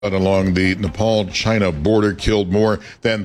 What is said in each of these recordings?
along the Nepal-China border killed more than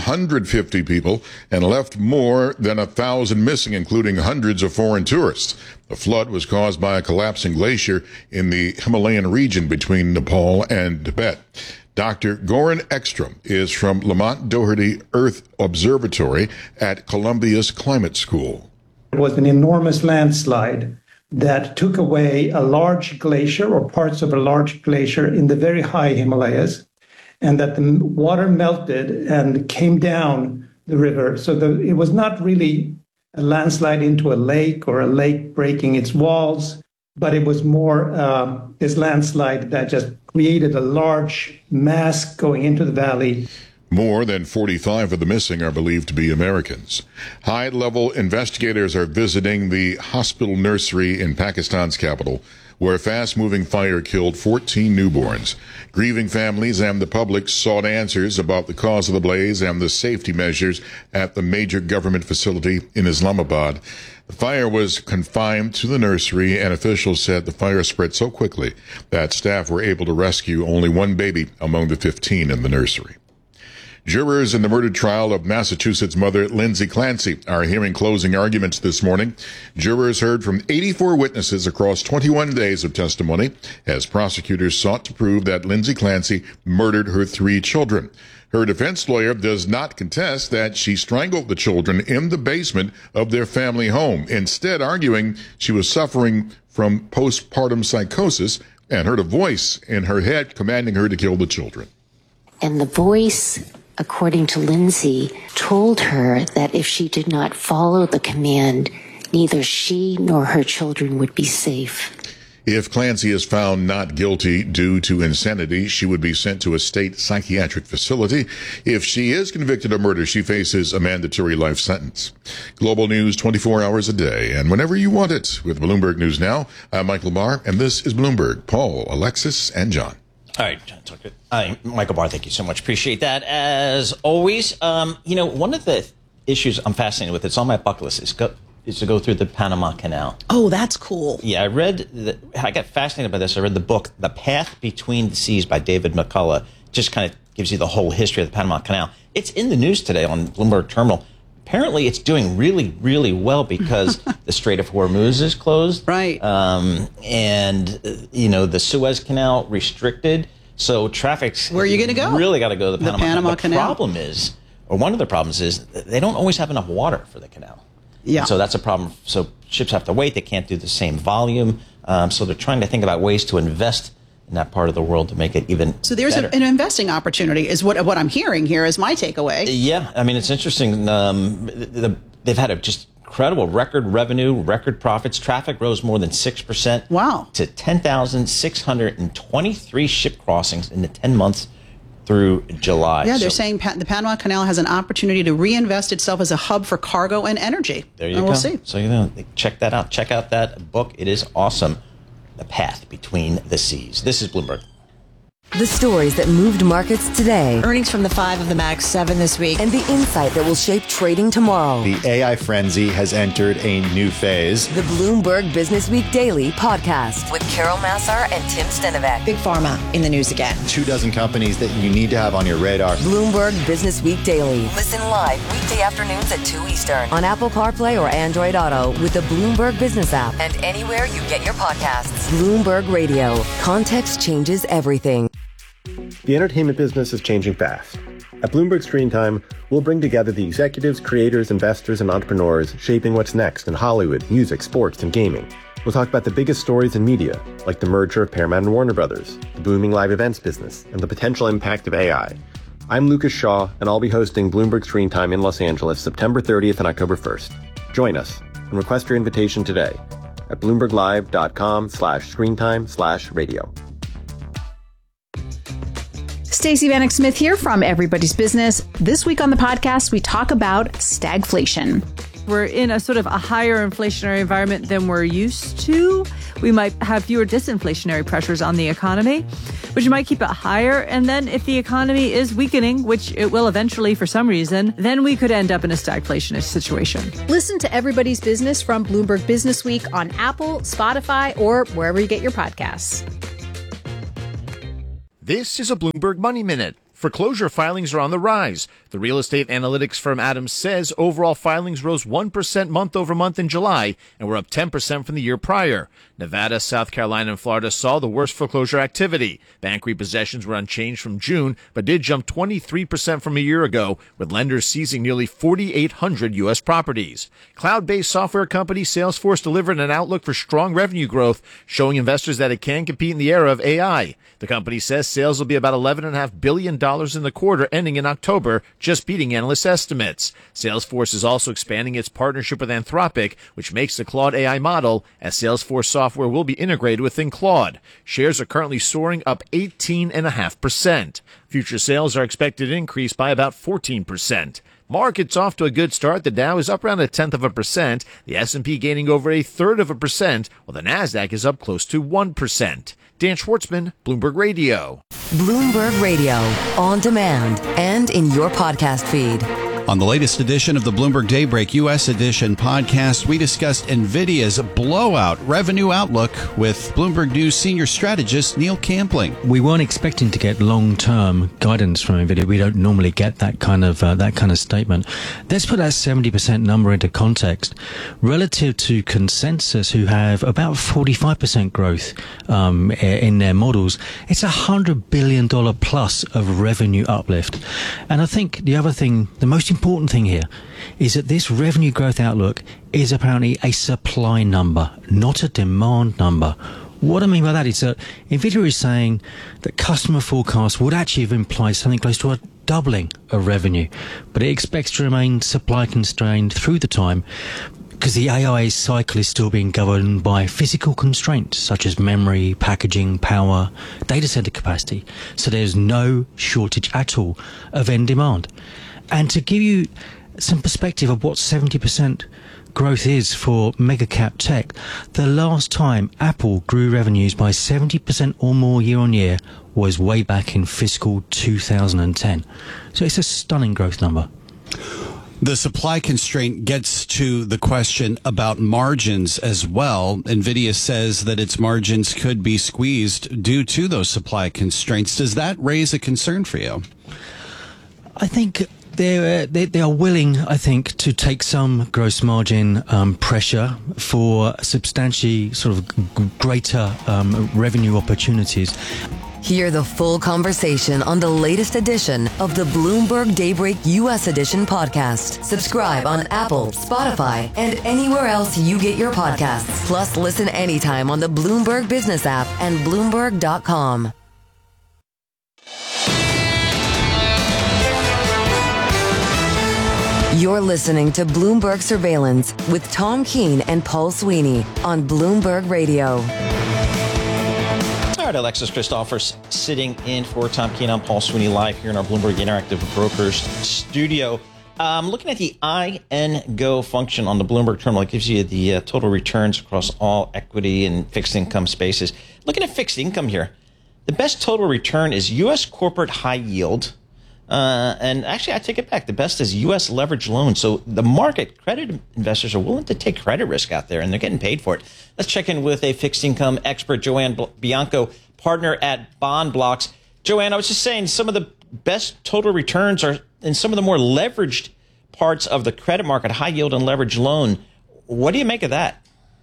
350 people and left more than 1,000 missing, including hundreds of foreign tourists. The flood was caused by a collapsing glacier in the Himalayan region between Nepal and Tibet. Dr. Goran Ekstrom is from Lamont Doherty Earth Observatory at Columbia's Climate School. It was an enormous landslide that took away a large glacier or parts of a large glacier in the very high Himalayas, and that the water melted and came down the river. So it was not really a landslide into a lake or a lake breaking its walls, but it was more this landslide that just created a large mass going into the valley. More than 45 of the missing are believed to be Americans. High-level investigators are visiting the hospital nursery in Pakistan's capital, where a fast-moving fire killed 14 newborns. Grieving families and the public sought answers about the cause of the blaze and the safety measures at the major government facility in Islamabad. The fire was confined to the nursery, and officials said the fire spread so quickly that staff were able to rescue only one baby among the 15 in the nursery. Jurors in the murder trial of Massachusetts mother Lindsay Clancy are hearing closing arguments this morning. Jurors heard from 84 witnesses across 21 days of testimony as prosecutors sought to prove that Lindsay Clancy murdered her 3 children. Her defense lawyer does not contest that she strangled the children in the basement of their family home, instead arguing she was suffering from postpartum psychosis and heard a voice in her head commanding her to kill the children. And the voice, according to Lindsay, told her that if she did not follow the command, neither she nor her children would be safe. If Clancy is found not guilty due to insanity, she would be sent to a state psychiatric facility. If she is convicted of murder, she faces a mandatory life sentence. Global news 24 hours a day, and whenever you want it. With Bloomberg News Now, I'm Michael Barr, and this is Bloomberg. Paul, Alexis, and John. All right, John Tucker. Michael Barr, thank you so much. Appreciate that. As always, one of the issues I'm fascinated with, it's on my bucket list, is to go through the Panama Canal. Oh, that's cool. Yeah, I got fascinated by this. I read the book, The Path Between the Seas by David McCullough. Just kind of gives you the whole history of the Panama Canal. It's in the news today on Bloomberg Terminal. Apparently, it's doing really, really well because the Strait of Hormuz is closed. Right. The Suez Canal restricted. So traffic's Where are you going to go? Really got to go to the Panama Canal. Canal. The problem is, or one of the problems is, they don't always have enough water for the canal. Yeah. And so that's a problem. So ships have to wait. They can't do the same volume. So they're trying to think about ways to invest in that part of the world to make it even So there's better. an investing opportunity is what I'm hearing here is my takeaway. Yeah. I mean, it's interesting. They've had a just incredible record revenue, record profits. Traffic rose more than 6%. Wow. To 10,623 ship crossings in the 10 months through July. Yeah, they're saying the Panama Canal has an opportunity to reinvest itself as a hub for cargo and energy. There you go. We'll see. So, check that out. Check out that book. It is awesome. The Path Between the Seas. This is Bloomberg. The stories that moved markets today. Earnings from the 5 of the Mag 7 this week. And the insight that will shape trading tomorrow. The AI frenzy has entered a new phase. The Bloomberg Business Week Daily podcast with Carol Massar and Tim Stenovec. Big Pharma in the news again. 24 companies that you need to have on your radar. Bloomberg Business Week Daily. Listen live weekday afternoons at 2 Eastern on Apple CarPlay or Android Auto with the Bloomberg Business app and anywhere you get your podcasts. Bloomberg Radio. Context changes everything. The entertainment business is changing fast. At Bloomberg Screen Time, we'll bring together the executives, creators, investors, and entrepreneurs shaping what's next in Hollywood, music, sports, and gaming. We'll talk about the biggest stories in media, like the merger of Paramount and Warner Brothers, the booming live events business, and the potential impact of AI. I'm Lucas Shaw, and I'll be hosting Bloomberg Screen Time in Los Angeles September 30th and October 1st. Join us and request your invitation today at bloomberglive.com/screentime/radio. Stacey Vanek Smith here from Everybody's Business. This week on the podcast, we talk about stagflation. We're in a sort of a higher inflationary environment than we're used to. We might have fewer disinflationary pressures on the economy, which might keep it higher. And then if the economy is weakening, which it will eventually for some reason, then we could end up in a stagflationist situation. Listen to Everybody's Business from Bloomberg Business Week on Apple, Spotify, or wherever you get your podcasts. This is a Bloomberg Money Minute. Foreclosure filings are on the rise. The real estate analytics firm Adams says overall filings rose 1% month over month in July and were up 10% from the year prior. Nevada, South Carolina, and Florida saw the worst foreclosure activity. Bank repossessions were unchanged from June, but did jump 23% from a year ago, with lenders seizing nearly 4,800 U.S. properties. Cloud-based software company Salesforce delivered an outlook for strong revenue growth, showing investors that it can compete in the era of AI. The company says sales will be about $11.5 billion in the quarter ending in October, just beating analyst estimates. Salesforce is also expanding its partnership with Anthropic, which makes the Claude AI model, as Salesforce software will be integrated within Claude. Shares are currently soaring up 18.5%. Future sales are expected to increase by about 14%. Market's off to a good start. The Dow is up around 0.1%, the S&P gaining over 0.33%, while the Nasdaq is up close to 1%. Dan Schwartzman, Bloomberg Radio. Bloomberg Radio, on demand and in your podcast feed. On the latest edition of the Bloomberg Daybreak U.S. Edition podcast, we discussed NVIDIA's blowout revenue outlook with Bloomberg News senior strategist Neil Campling. We weren't expecting to get long-term guidance from NVIDIA. We don't normally get that kind of statement. Let's put that 70% number into context. Relative to consensus, who have about 45% growth in their models, it's $100 billion plus of revenue uplift. And I think the other thing, the most important thing here, is that this revenue growth outlook is apparently a supply number, not a demand number. What I mean by that is that NVIDIA is saying that customer forecasts would actually have implied something close to a doubling of revenue, but it expects to remain supply constrained through the time because the AI cycle is still being governed by physical constraints such as memory, packaging, power, data center capacity. So there's no shortage at all of end demand. And to give you some perspective of what 70% growth is for mega cap tech, the last time Apple grew revenues by 70% or more year on year was way back in fiscal 2010. So it's a stunning growth number. The supply constraint gets to the question about margins as well. NVIDIA says that its margins could be squeezed due to those supply constraints. Does that raise a concern for you? I think they are willing, I think, to take some gross margin pressure for substantially sort of greater revenue opportunities. Hear the full conversation on the latest edition of the Bloomberg Daybreak U.S. Edition podcast. Subscribe on Apple, Spotify, and anywhere else you get your podcasts. Plus, listen anytime on the Bloomberg Business app and Bloomberg.com. You're listening to Bloomberg Surveillance with Tom Keene and Paul Sweeney on Bloomberg Radio. All right, Alexis Christophers sitting in for Tom Keene. I'm Paul Sweeney live here in our Bloomberg Interactive Brokers studio. Looking at the INGO function on the Bloomberg terminal, it gives you the total returns across all equity and fixed income spaces. Looking at fixed income here, the best total return is U.S. corporate high yield. And actually, I take it back. The best is U.S. leveraged loans. So the market, credit investors are willing to take credit risk out there, and they're getting paid for it. Let's check in with a fixed income expert, Joanne Bianco, partner at Bond Blocks. Joanne, I was just saying some of the best total returns are in some of the more leveraged parts of the credit market, high yield and leveraged loan. What do you make of that?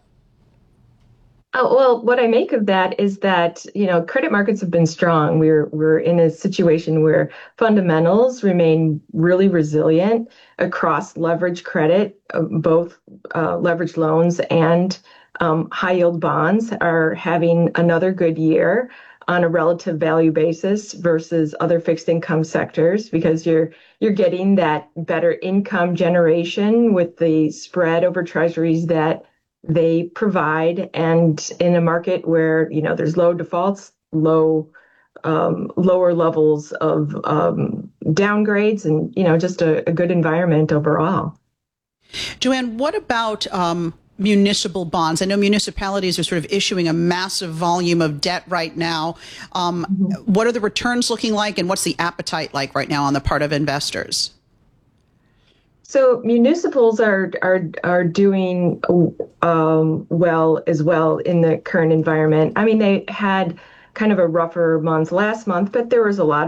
Well, what I make of that is that, credit markets have been strong. We're in a situation where fundamentals remain really resilient across leveraged credit, both leveraged loans and high yield bonds are having another good year on a relative value basis versus other fixed income sectors, because you're getting that better income generation with the spread over treasuries that they provide, and in a market where there's low defaults, lower levels of downgrades, and just a good environment overall. Joanne, what about municipal bonds? I know municipalities are sort of issuing a massive volume of debt right now. What are the returns looking like, and what's the appetite like right now on the part of investors? So municipals are doing well as well in the current environment. I mean, they had kind of a rougher month last month, but there was a lot